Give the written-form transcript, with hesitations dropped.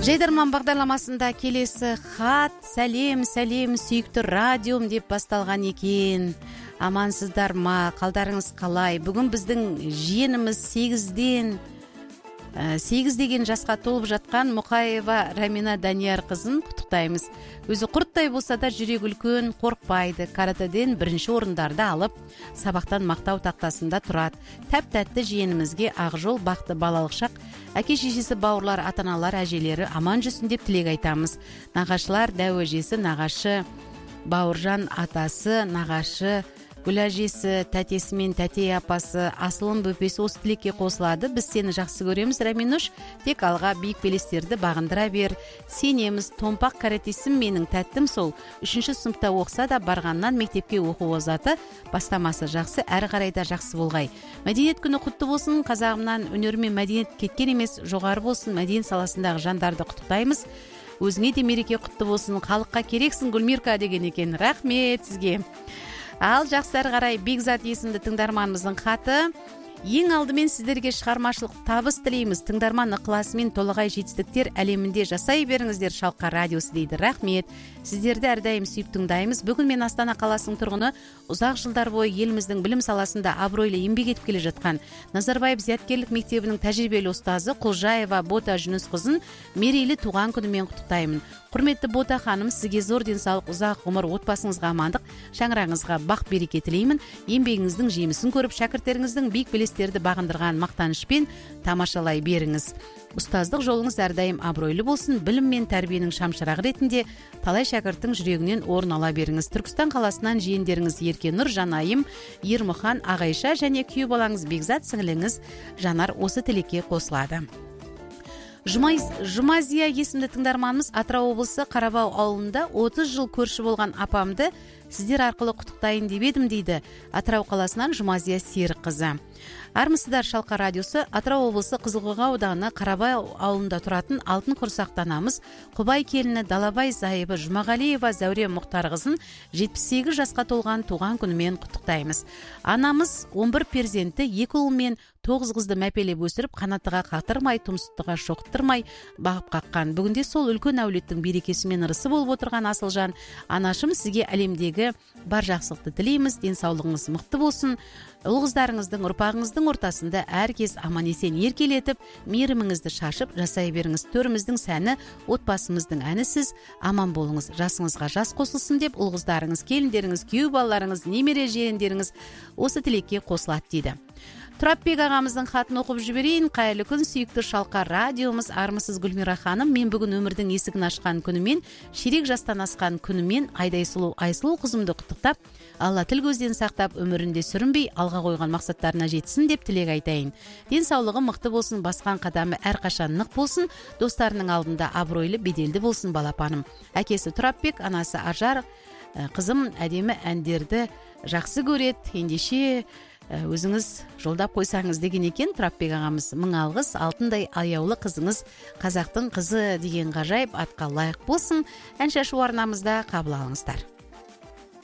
Жайдарман бағдарламасында келесі хат, сәлем сүйікті радиом деп басталған екен. Амансыздар ма, қалдарыңыз қалай? Бүгін біздің жиеніміз 8 деген жасқа толып жатқан Мұқаева Рамина Данияр қызын құттықтаймыз. Өзі құрттай болса да жүрегі үлкен, қорықпайды. Каратэден бірінші орындарды алып, сабақтан мақтау тақтасында тұрады. Тәп-тәтті жиенімізге ақжол бақты балалық шақ, әке шешесі, бауырлар, ата-аналар, әжелері аман жүрсін деп тілек айтамыз. Нағашылар, дәу әжесі, нағашы Бауыржан атасы, нағашы Гүл әжесі, тәтесі мен тәтей апасы, асылым бөпесі осы тілекке қосылады. Біз сені жақсы көреміз, Раминуш. Тек алға биік белестерді бағындыра бер. Сенеміз, томпақ каратесім менің тәттім сол. 3-ші сыныпта оқса да барғаннан мектепке оқу озаты. Бастамасы жақсы, әрі қарайда жақсы болғай. Мәдениет күні құтты болсын. Қазағымнан өнер мен мәдениет кеткен емес, жоғары болсын. Мәдениет саласындағы жандарды құттықтаймыз. Өзіңе де мереке құтты болсын. Халыққа керексің, Гүлмирка деген екен. Рахмет сізге. Ал жақсы, әрі қарай Бекзат есімді тыңдарманымыздың хаты. Ең алдымен сіздерге шығармашылық табыс тілейміз. Тыңдарман ықыласымен толағай жетістіктер әлемінде жасай беріңіздер, Шалқар радиосы дейді. Рахмет. Сіздерді әрдайым сүйіп тыңдаймыз. Бүгін мен Астана қаласының тұрғыны, ұзақ жылдар бойы еліміздің білім саласында абыройлы еңбек етіп келе жатқан Назарбаев зияткерлік мектебінің тәжірибелі ұстазы Құлжаева Бота Жүніс қызын мерейлі туған күнімен құттықтаймын. Құрметті Бота ханым, сізге зор денсаулық, ұзақ ғұмыр, отбасыңызға амандық, шаңырағыңызға бақ береке тілеймін. Еңбегіңіздің жемісін көріп, шәкірттеріңіздің биік белестерді бағындырған мақтанышпен тамашалай беріңіз. Ұстаздық жолыңыз әрдайым абыройлы болсын. Білім мен тәрбиенің шамшырағы ретінде талай шәкірттің жүрегінен орын ала беріңіз. Түркістан қаласынан жиендеріңіз Еркенұр, Жанайым, Ермұхан, Ағайша және күйеу балаңыз Бекзат, сіңліңіз Жанар осы тілекке қосылады. Жұмазия есімді тыңдарманымыз Атырау облысы Қарабау ауылында 30 жыл көрші болған апамды сіздер арқылы құттықтайын деп едім дейді Атырау қаласынан Жұмазия Серік қызы. Армысыздар, Шалқар радиосы. Атырау облысы Қызылқоға ауданы Қарабай ауылында тұратын алтын құрсақты анамыз Құбай келіні Далабай Зайыбы Жұмағалиева Зәуре Мұхтарқызын 78 жасқа толған туған күнімен құттықтаймыз. Анамыз 11 перзентті, 2 ұл мен 9 қызды мәпелеп өсіріп, қанатыға қатырмай, тұмсықтыға шоқтырмай бағып қаққан. Бүгінде сол үлкен әулеттің берекесімен ырысы болып отырған Асылжан анашым, сізге әлемдегі бар жақсылықты тілейміз. Денсаулығыңыз мықты болсын. Ұл-қыздарыңыздың, ұрпағыңыздың ортасында әркез аман-есен еркелетіп, мейіріміңізді шашып жасай беріңіз. Төріміздің сәні, отбасымыздың әні сіз. Аман болыңыз, жасыңызға жас қосылсын деп, ұл-қыздарыңыз, келіндеріңіз, күйеу балаларыңыз, немере жиендеріңіз осы тілекке қосылады дейді. Тұрапбек ағамыздың хатын оқып жіберейін. Қайырлы күн, сүйікті Шалқар радиомыз. Армысыз Гүлмира ханым, мен бүгін өмірдің есігін ашқан күнімен, ширек жастан асқан күнімен Айдай сұлу Айсұлу қызымды құттықтап, Алла тіл көзден сақтап, өмірінде сүрінбей, алға қойған мақсаттарына жетсін деп тілек айтайын. Денсаулығы мықты болсын, басқан қадамы әрқашан нық болсын, достарының алдында абыройлы, беделді болсын балапаным. Әкесі Тұрапбек, анасы Ажар, қызым әдемі әндерді жақсы көреді, ендеше өзіңіз жолдап қойсаңыз деген екен. Тұрапбек ағамыз, мың алғыс, алтындай аяулы қызыңыз, қазақтың қызы деген ғажайып атқа лайық болсын. Ән шашу арнамызда қабыл алыңыздар.